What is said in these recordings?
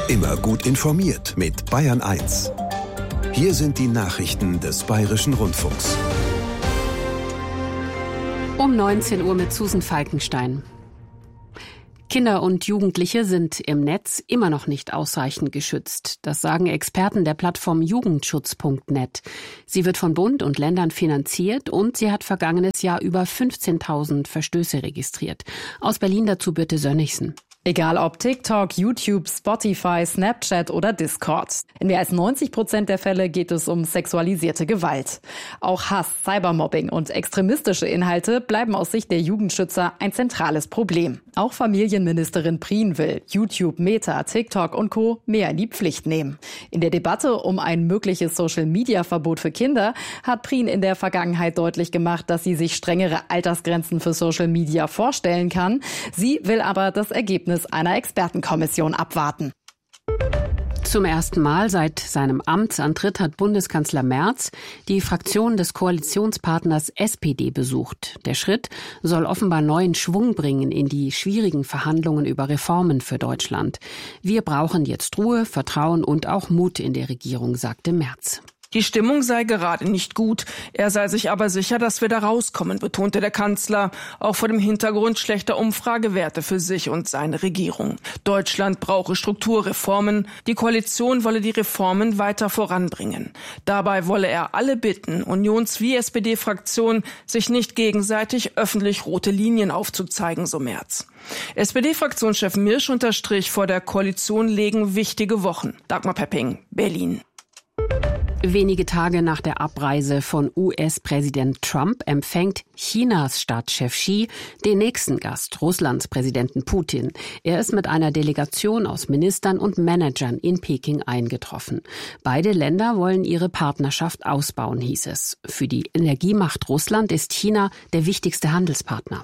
Immer gut informiert mit Bayern 1. Hier sind die Nachrichten des Bayerischen Rundfunks. Um 19 Uhr mit Susan Falkenstein. Kinder und Jugendliche sind im Netz immer noch nicht ausreichend geschützt. Das sagen Experten der Plattform Jugendschutz.net. Sie wird von Bund und Ländern finanziert und sie hat vergangenes Jahr über 15.000 Verstöße registriert. Aus Berlin dazu Birte Sönnigsen. Egal ob TikTok, YouTube, Spotify, Snapchat oder Discord. In mehr als 90% der Fälle geht es um sexualisierte Gewalt. Auch Hass, Cybermobbing und extremistische Inhalte bleiben aus Sicht der Jugendschützer ein zentrales Problem. Auch Familienministerin Prien will YouTube, Meta, TikTok und Co. mehr in die Pflicht nehmen. In der Debatte um ein mögliches Social-Media-Verbot für Kinder hat Prien in der Vergangenheit deutlich gemacht, dass sie sich strengere Altersgrenzen für Social Media vorstellen kann. Sie will aber das Ergebnis einer Expertenkommission abwarten. Zum ersten Mal seit seinem Amtsantritt hat Bundeskanzler Merz die Fraktion des Koalitionspartners SPD besucht. Der Schritt soll offenbar neuen Schwung bringen in die schwierigen Verhandlungen über Reformen für Deutschland. Wir brauchen jetzt Ruhe, Vertrauen und auch Mut in der Regierung, sagte Merz. Die Stimmung sei gerade nicht gut. Er sei sich aber sicher, dass wir da rauskommen, betonte der Kanzler, auch vor dem Hintergrund schlechter Umfragewerte für sich und seine Regierung. Deutschland brauche Strukturreformen. Die Koalition wolle die Reformen weiter voranbringen. Dabei wolle er alle bitten, Unions- wie SPD-Fraktion, sich nicht gegenseitig öffentlich rote Linien aufzuzeigen, so Merz. SPD-Fraktionschef Mirsch unterstrich, vor der Koalition liegen wichtige Wochen. Dagmar Pepping, Berlin. Wenige Tage nach der Abreise von US-Präsident Trump empfängt Chinas Staatschef Xi den nächsten Gast, Russlands Präsidenten Putin. Er ist mit einer Delegation aus Ministern und Managern in Peking eingetroffen. Beide Länder wollen ihre Partnerschaft ausbauen, hieß es. Für die Energiemacht Russland ist China der wichtigste Handelspartner.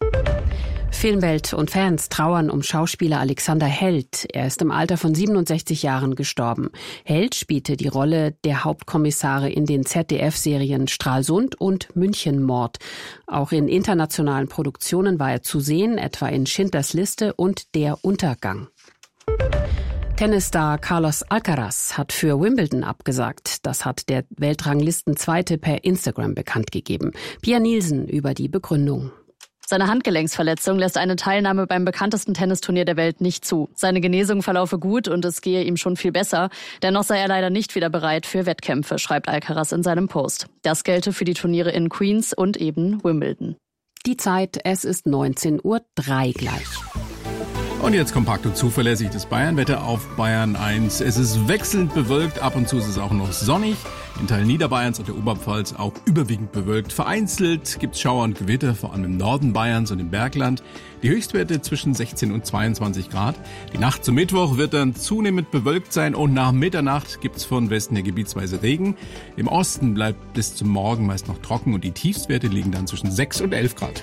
Filmwelt und Fans trauern um Schauspieler Alexander Held. Er ist im Alter von 67 Jahren gestorben. Held spielte die Rolle der Hauptkommissare in den ZDF-Serien Stralsund und Münchenmord. Auch in internationalen Produktionen war er zu sehen, etwa in Schindlers Liste und Der Untergang. Tennisstar Carlos Alcaraz hat für Wimbledon abgesagt. Das hat der Weltranglistenzweite per Instagram bekannt gegeben. Pia Nielsen über die Begründung. Seine Handgelenksverletzung lässt eine Teilnahme beim bekanntesten Tennisturnier der Welt nicht zu. Seine Genesung verlaufe gut und es gehe ihm schon viel besser. Dennoch sei er leider nicht wieder bereit für Wettkämpfe, schreibt Alcaraz in seinem Post. Das gelte für die Turniere in Queens und eben Wimbledon. Die Zeit, es ist 19:03 Uhr gleich. Und jetzt kompakt und zuverlässig das Bayernwetter auf Bayern 1. Es ist wechselnd bewölkt, ab und zu ist es auch noch sonnig. In Teilen Niederbayerns und der Oberpfalz auch überwiegend bewölkt. Vereinzelt gibt es Schauer und Gewitter, vor allem im Norden Bayerns und im Bergland. Die Höchstwerte zwischen 16 und 22 Grad. Die Nacht zum Mittwoch wird dann zunehmend bewölkt sein und nach Mitternacht gibt es von Westen her gebietsweise Regen. Im Osten bleibt bis zum Morgen meist noch trocken und die Tiefstwerte liegen dann zwischen 6 und 11 Grad.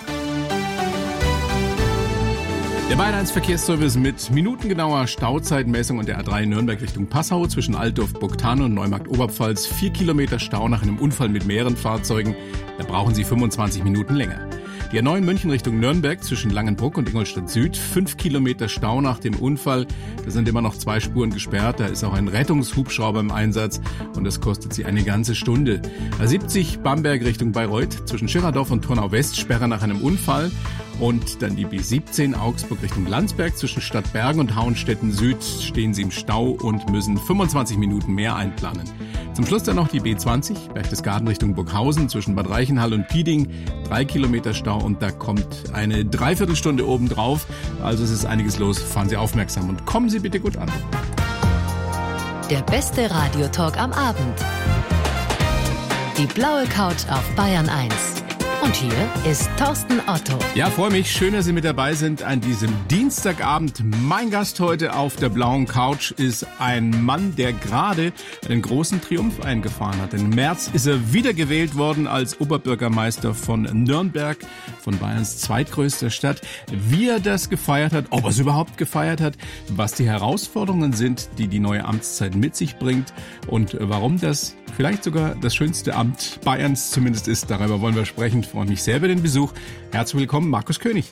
Der Bayern 1 Verkehrsservice mit minutengenauer Stauzeitmessung und der A3 Nürnberg Richtung Passau zwischen Altdorf-Burgthann und Neumarkt-Oberpfalz 4 Kilometer Stau nach einem Unfall mit mehreren Fahrzeugen. Da brauchen Sie 25 Minuten länger. Die A9 München Richtung Nürnberg zwischen Langenbruck und Ingolstadt Süd 5 Kilometer Stau nach dem Unfall. Da sind immer noch 2 Spuren gesperrt. Da ist auch ein Rettungshubschrauber im Einsatz und das kostet Sie eine ganze Stunde. A70 Bamberg Richtung Bayreuth zwischen Schirardorf und Turnau West Sperre nach einem Unfall. Und dann die B17 Augsburg Richtung Landsberg zwischen Stadtbergen und Hauenstetten Süd stehen Sie im Stau und müssen 25 Minuten mehr einplanen. Zum Schluss dann noch die B20 Berchtesgaden Richtung Burghausen zwischen Bad Reichenhall und Pieding 3 Kilometer Stau und da kommt eine Dreiviertelstunde obendrauf. Also es ist einiges los. Fahren Sie aufmerksam und kommen Sie bitte gut an. Der beste Radiotalk am Abend. Die blaue Couch auf Bayern 1. Und hier ist Thorsten Otto. Ja, freue mich. Schön, dass Sie mit dabei sind an diesem Dienstagabend. Mein Gast heute auf der blauen Couch ist ein Mann, der gerade einen großen Triumph eingefahren hat. Im März ist er wiedergewählt worden als Oberbürgermeister von Nürnberg, von Bayerns zweitgrößter Stadt. Wie er das gefeiert hat, ob er es überhaupt gefeiert hat, was die Herausforderungen sind, die die neue Amtszeit mit sich bringt und warum das vielleicht sogar das schönste Amt Bayerns zumindest ist. Darüber wollen wir sprechen. Ich freue mich sehr über den Besuch. Herzlich willkommen, Markus König.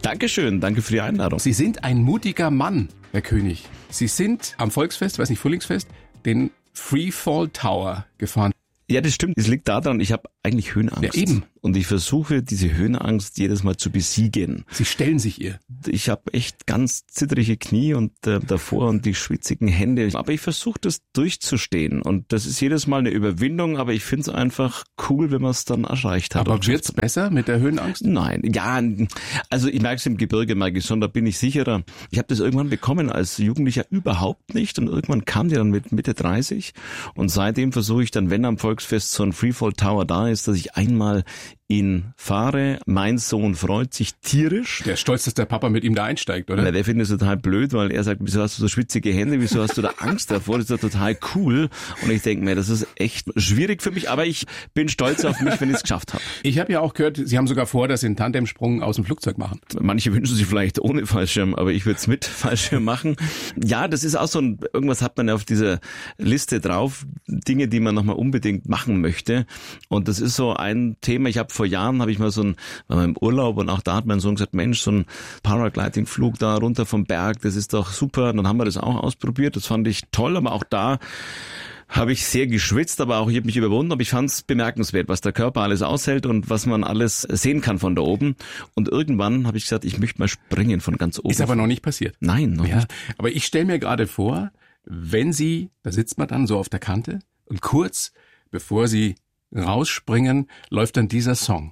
Dankeschön, danke für die Einladung. Sie sind ein mutiger Mann, Herr König. Sie sind am Volksfest, weiß nicht, Frühlingsfest, den Freefall Tower gefahren. Ja, das stimmt. Es liegt daran, ich habe eigentlich Höhenangst. Ja, eben. Und ich versuche, diese Höhenangst jedes Mal zu besiegen. Sie stellen sich ihr. Ich habe echt ganz zittrige Knie und davor und die schwitzigen Hände. Aber ich versuche, das durchzustehen. Und das ist jedes Mal eine Überwindung, aber ich finde es einfach cool, wenn man es dann erreicht hat. Aber wird's besser mit der Höhenangst? Nein, ja, also ich merke es im Gebirge, merke ich schon, da bin ich sicherer. Ich habe das irgendwann bekommen als Jugendlicher überhaupt nicht und irgendwann kam die dann mit Mitte 30 und seitdem versuche ich dann, wenn am Volksfest so ein Freefall Tower da ist, dass ich einmal ihn fahre. Mein Sohn freut sich tierisch. Der ist stolz, dass der Papa mit ihm da einsteigt, oder? Na, der findet es total blöd, weil er sagt, wieso hast du so schwitzige Hände, wieso hast du da Angst davor? Das ist doch total cool. Und ich denke mir, das ist echt schwierig für mich, aber ich bin stolz auf mich, wenn ich es geschafft habe. Ich habe ja auch gehört, Sie haben sogar vor, dass Sie einen Tandemsprung aus dem Flugzeug machen. Manche wünschen sich vielleicht ohne Fallschirm, aber ich würde es mit Fallschirm machen. Ja, das ist auch so irgendwas hat man auf dieser Liste drauf, Dinge, die man nochmal unbedingt machen möchte. Und das ist so ein Thema, vor Jahren habe ich mal war mal im Urlaub und auch da hat mein Sohn gesagt, Mensch, so ein Paragliding-Flug da runter vom Berg, das ist doch super. Und dann haben wir das auch ausprobiert, das fand ich toll, aber auch da habe ich sehr geschwitzt, aber auch ich habe mich überwunden, aber ich fand es bemerkenswert, was der Körper alles aushält und was man alles sehen kann von da oben. Und irgendwann habe ich gesagt, ich möchte mal springen von ganz oben. Ist aber noch nicht passiert. Nein, noch nicht. Aber ich stelle mir gerade vor, wenn Sie, da sitzt man dann so auf der Kante und kurz bevor Sie rausspringen, läuft dann dieser Song.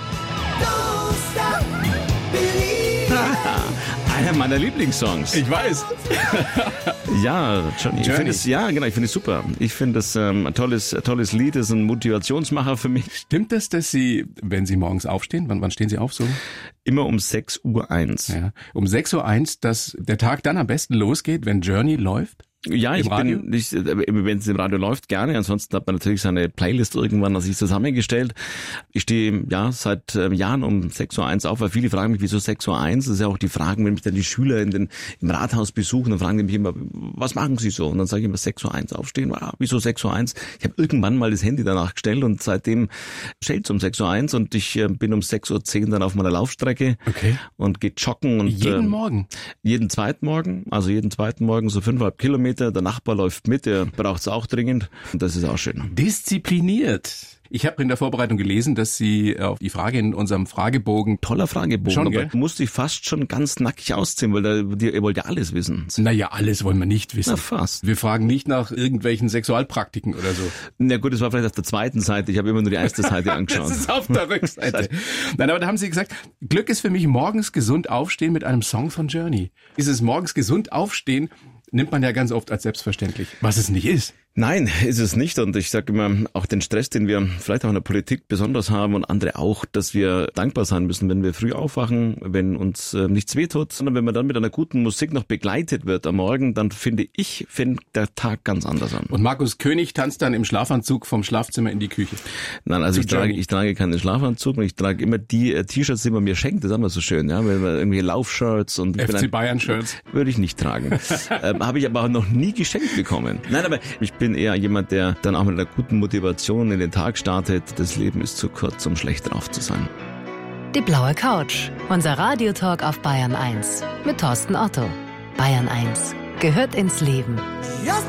Einer meiner Lieblingssongs. Ich weiß. Ja, Johnny. Ich finde es super. Ich finde es ein tolles Lied, ist ein Motivationsmacher für mich. Stimmt es, dass Sie, wenn Sie morgens aufstehen, wann stehen Sie auf so? Immer um 6:01 Uhr. Ja, um 6:01 Uhr, dass der Tag dann am besten losgeht, wenn Journey läuft? Ja, wenn es im Radio läuft, gerne. Ansonsten hat man natürlich seine Playlist irgendwann sich zusammengestellt. Ich stehe seit Jahren um 6:01 Uhr auf, weil viele fragen mich, wieso 6:01 Uhr? Das ist ja auch die Fragen, wenn mich dann die Schüler im Rathaus besuchen, dann fragen die mich immer, was machen Sie so? Und dann sage ich immer 6:01 Uhr aufstehen. Wieso 6:01 Uhr? Ich habe irgendwann mal das Handy danach gestellt und seitdem stellt es um 6:01 Uhr und ich bin um 6:10 Uhr dann auf meiner Laufstrecke und gehe joggen. Und jeden Morgen? Jeden zweiten Morgen so 5,5 Kilometer. Der Nachbar läuft mit, der braucht es auch dringend und das ist auch schön. Diszipliniert. Ich habe in der Vorbereitung gelesen, dass Sie auf die Frage in unserem Fragebogen... Toller Fragebogen, schon, aber musste ich fast schon ganz nackig ausziehen, weil ihr wollt ja alles wissen. Naja, alles wollen wir nicht wissen. Na, fast. Wir fragen nicht nach irgendwelchen Sexualpraktiken oder so. Na gut, das war vielleicht auf der zweiten Seite. Ich habe immer nur die erste Seite angeschaut. Das ist auf der Rückseite. Nein, aber da haben Sie gesagt, Glück ist für mich morgens gesund aufstehen mit einem Song von Journey. Dieses morgens gesund aufstehen nimmt man ja ganz oft als selbstverständlich, was es nicht ist. Nein, ist es nicht. Und ich sage immer, auch den Stress, den wir vielleicht auch in der Politik besonders haben und andere auch, dass wir dankbar sein müssen, wenn wir früh aufwachen, wenn uns nichts wehtut, sondern wenn man dann mit einer guten Musik noch begleitet wird am Morgen, dann fängt der Tag ganz anders an. Und Markus König tanzt dann im Schlafanzug vom Schlafzimmer in die Küche? Nein, also ich trage keinen Schlafanzug und ich trage immer die T-Shirts, die man mir schenkt. Das ist immer so schön, ja, wenn man irgendwie Laufshirts und FC Bayern Shirts würde ich nicht tragen. Habe ich aber auch noch nie geschenkt bekommen. Nein, aber ich bin eher jemand, der dann auch mit einer guten Motivation in den Tag startet. Das Leben ist zu kurz, um schlecht drauf zu sein. Die blaue Couch, unser Radiotalk auf Bayern 1 mit Thorsten Otto. Bayern 1 gehört ins Leben.